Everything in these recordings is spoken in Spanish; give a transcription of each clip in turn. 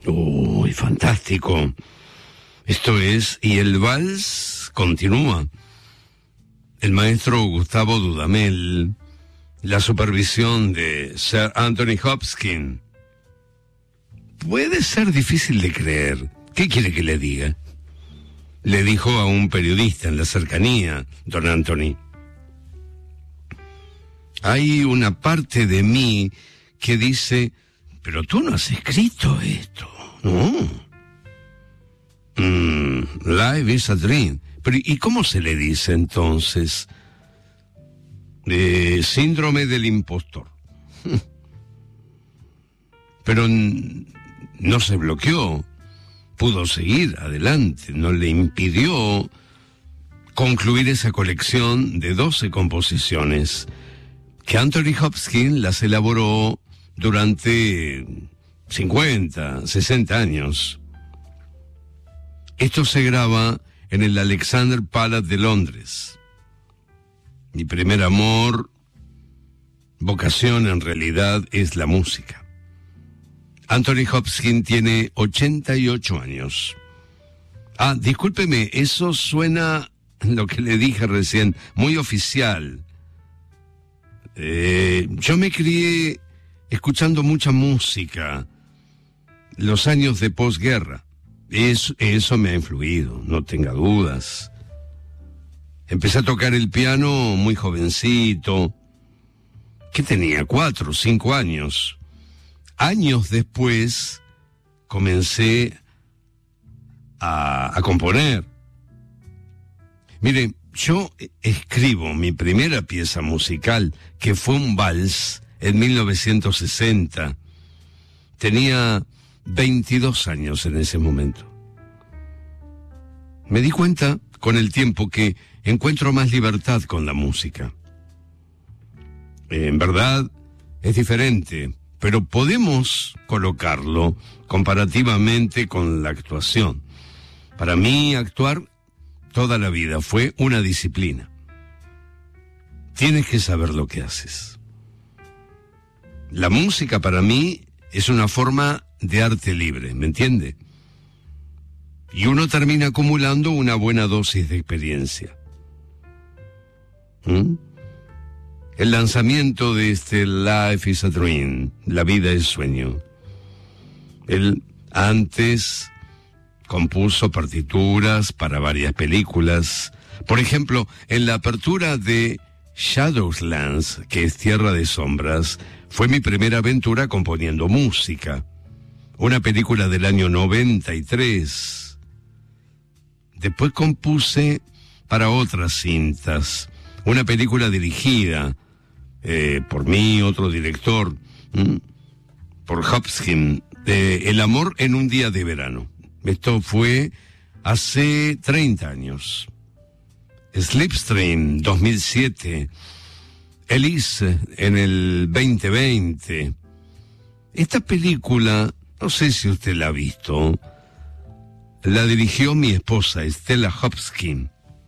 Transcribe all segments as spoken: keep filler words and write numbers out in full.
Uy, fantástico. Esto es, y el vals continúa. El maestro Gustavo Dudamel, la supervisión de Sir Anthony Hopkins. Puede ser difícil de creer. ¿Qué quiere que le diga? Le dijo a un periodista en la cercanía, don Anthony. Hay una parte de mí que dice, pero tú no has escrito esto, ¿no? Mm, life is a dream. Pero ¿y cómo se le dice entonces? Eh, síndrome del impostor. Pero no se bloqueó, pudo seguir adelante, no le impidió concluir esa colección de doce composiciones que Anthony Hopkins las elaboró durante cincuenta, sesenta años. Esto se graba en el Alexander Palace de Londres. Mi primer amor, vocación en realidad, es la música. Anthony Hopkins tiene ochenta y ocho años. Ah, discúlpeme, eso suena, lo que le dije recién, muy oficial. Eh, yo me crié escuchando mucha música, los años de posguerra. Eso, eso me ha influido, no tenga dudas. Empecé a tocar el piano muy jovencito. ¿Qué tenía? Cuatro, cinco años. Años después comencé a, a componer. Mire, yo escribo mi primera pieza musical, que fue un vals, en mil novecientos sesenta. Tenía veintidós años en ese momento. Me di cuenta con el tiempo que encuentro más libertad con la música. En verdad es diferente, pero podemos colocarlo comparativamente con la actuación. Para mí, actuar toda la vida fue una disciplina. Tienes que saber lo que haces. La música para mí es una forma de arte libre, ¿me entiende? Y uno termina acumulando una buena dosis de experiencia. ¿Mm? El lanzamiento de este Life is a Dream, la vida es sueño. Él antes compuso partituras para varias películas. Por ejemplo, en la apertura de Shadowlands, que es Tierra de Sombras, fue mi primera aventura componiendo música. Una película del año noventa y tres. Después compuse para otras cintas. Una película dirigida eh, por mí, otro director, ¿m? por Hopkins, eh, El amor en un día de verano. Esto fue hace treinta años. Slipstream, dos mil siete. Elise, en el veinte veinte. Esta película, no sé si usted la ha visto, la dirigió mi esposa, Stella Hopkins.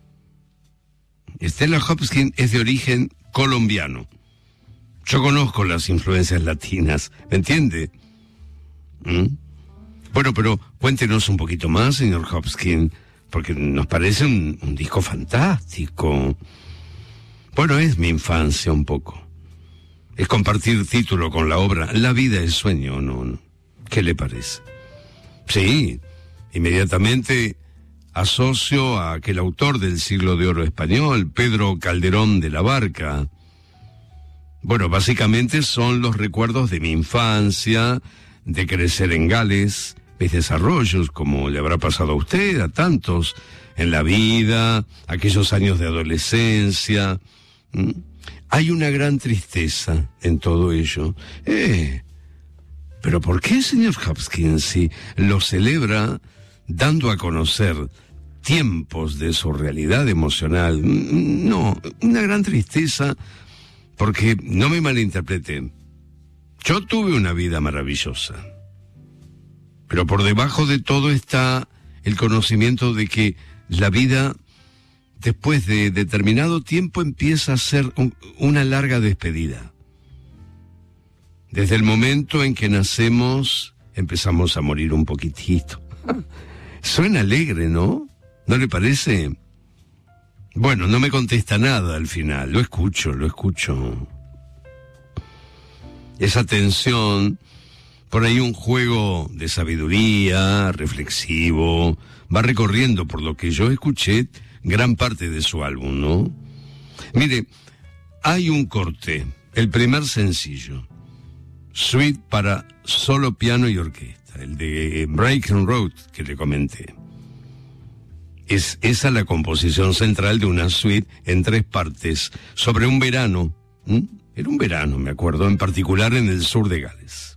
Stella Hopkins es de origen colombiano. Yo conozco las influencias latinas, ¿me entiende? ¿Mm? Bueno, pero cuéntenos un poquito más, señor Hopkins, porque nos parece un, un disco fantástico. Bueno, es mi infancia un poco. Es compartir título con la obra La vida es sueño, ¿no? ¿no? ¿Qué le parece? Sí, inmediatamente asocio a aquel autor del siglo de oro español, Pedro Calderón de la Barca. Bueno, básicamente son los recuerdos de mi infancia, de crecer en Gales, mis desarrollos, como le habrá pasado a usted, a tantos, en la vida, aquellos años de adolescencia. ¿Mm? Hay una gran tristeza en todo ello. Eh, ¿Pero por qué, señor Hopkins, si lo celebra dando a conocer tiempos de su realidad emocional? No, una gran tristeza, porque no me malinterprete. Yo tuve una vida maravillosa, pero por debajo de todo está el conocimiento de que la vida, después de determinado tiempo, empieza a ser un, una larga despedida. Desde el momento en que nacemos empezamos a morir un poquitito. Suena alegre, ¿no? ¿No le parece? Bueno, no me contesta nada al final. Lo escucho, lo escucho. Esa tensión, por ahí un juego de sabiduría, reflexivo, va recorriendo por lo que yo escuché gran parte de su álbum, ¿no? Mire, hay un corte, el primer sencillo, Suite para solo piano y orquesta, el de Breaking Road que le comenté. Es esa la composición central de una suite en tres partes sobre un verano. ¿Mm? Era un verano, me acuerdo, en particular en el sur de Gales.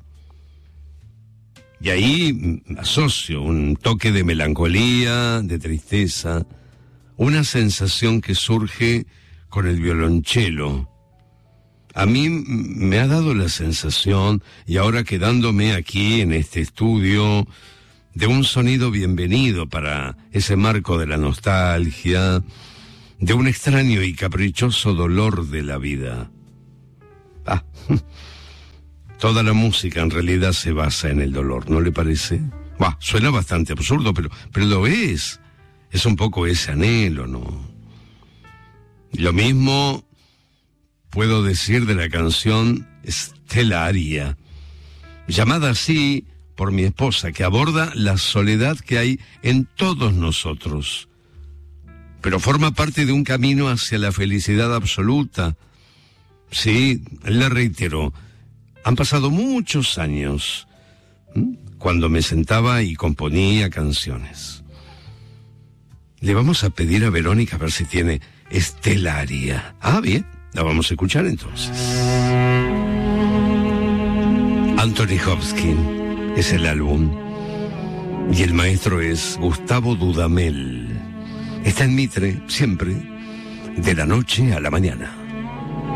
Y ahí asocio un toque de melancolía, de tristeza, una sensación que surge con el violonchelo. A mí me ha dado la sensación, y ahora quedándome aquí en este estudio, de un sonido bienvenido para ese marco de la nostalgia, de un extraño y caprichoso dolor de la vida. Ah, toda la música en realidad se basa en el dolor, ¿no le parece? Bah, suena bastante absurdo, pero, pero lo es. Es un poco ese anhelo, ¿no? Lo mismo puedo decir de la canción Stellaria, llamada así por mi esposa, que aborda la soledad que hay en todos nosotros, pero forma parte de un camino hacia la felicidad absoluta. Sí, le reitero, han pasado muchos años ¿m? cuando me sentaba y componía canciones. Le vamos a pedir a Verónica a ver si tiene Stellaria. Ah, bien, la vamos a escuchar entonces. Anthony Hopkins es el álbum y el maestro es Gustavo Dudamel. Está en Mitre, siempre, de la noche a la mañana.